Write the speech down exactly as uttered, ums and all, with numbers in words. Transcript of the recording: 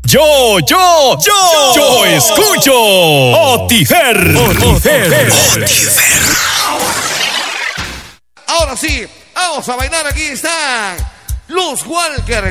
Yo, yo, yo, yo escucho Otifer. Otifer. Ahora sí, vamos a bailar. Aquí están los Walker.